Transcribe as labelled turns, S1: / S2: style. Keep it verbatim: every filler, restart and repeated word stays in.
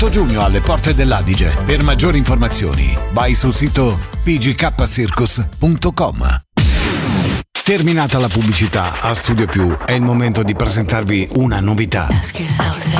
S1: otto giugno alle porte dell'Adige. Per maggiori informazioni vai sul sito p g k circus punto com. Terminata la pubblicità, a Studio Più è il momento di presentarvi una novità.
S2: Ask yourself